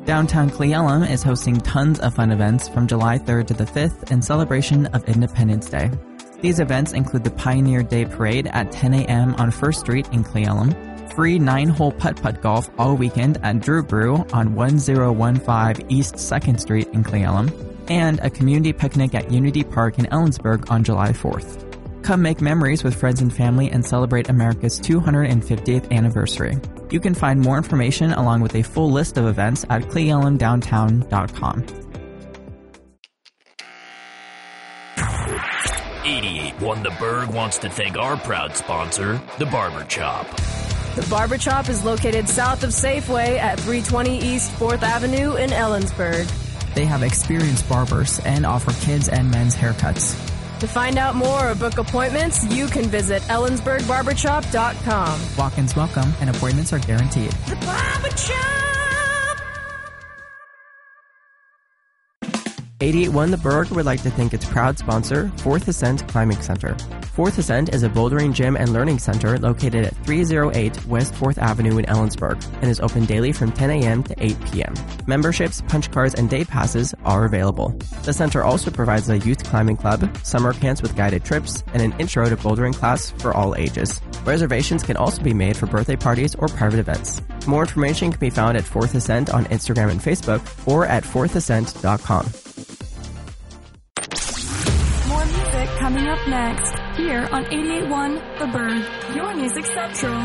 Downtown Cle Elum is hosting tons of fun events from July 3rd to the 5th in celebration of Independence Day. These events include the Pioneer Day Parade at 10 a.m. on 1st Street in Cle Elum, free 9-hole putt-putt golf all weekend at Drew Brew on 1015 East 2nd Street in Cle Elum, and a community picnic at Unity Park in Ellensburg on July 4th. Come make memories with friends and family and celebrate America's 250th anniversary. You can find more information along with a full list of events at cleelumdowntown.com. 88.1 The Berg wants to thank our proud sponsor, The Barber Chop. The Barber Chop is located south of Safeway at 320 East 4th Avenue in Ellensburg. They have experienced barbers and offer kids and men's haircuts. To find out more or book appointments, you can visit ellensburgbarbershop.com. Walk-ins welcome and appointments are guaranteed. The Barber Chop! 88.1 The Berg would like to thank its proud sponsor, Fourth Ascent Climbing Center. Fourth Ascent is a bouldering gym and learning center located at 308 West 4th Avenue in Ellensburg and is open daily from 10 a.m. to 8 p.m. Memberships, punch cards, and day passes are available. The center also provides a youth climbing club, summer camps with guided trips, and an intro to bouldering class for all ages. Reservations can also be made for birthday parties or private events. More information can be found at Fourth Ascent on Instagram and Facebook or at fourthascent.com. Coming up next, here on 88.1 The Berg, your music central.